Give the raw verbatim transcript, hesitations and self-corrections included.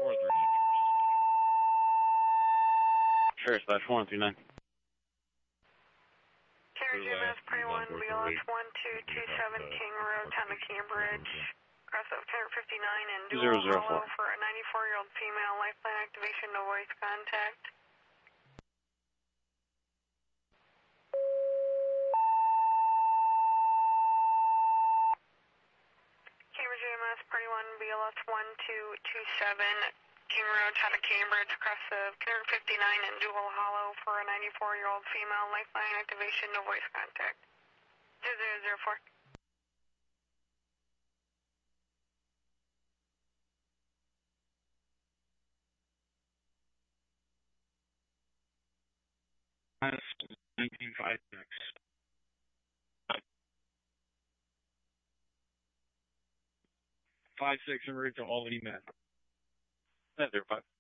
four three nine. Sure, slash one three nine. Carrier J M S Party one, B L S one two two seven King Road, town of Cambridge. Cross up two fifty-nine and dual hollow for a ninety-four-year-old female. Lifeline activation, no voice contact. Cambridge J M S Party one, B L S one two two seven King Road, town of Cambridge. Cross of two fifty-nine and dual hollow for a ninety-four-year-old female. Lifeline activation, no voice contact. zero zero zero four. nineteen five six. Five six en route to Albany, Mass. That's there, five.